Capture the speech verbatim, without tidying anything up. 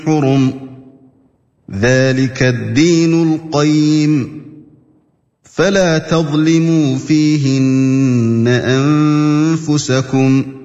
حُرُمٍ ذَلِكَ الدِّينُ الْقَيِّمُ فَلَا تَظْلِمُوا فِيهِنَّ أَنفُسَكُمْ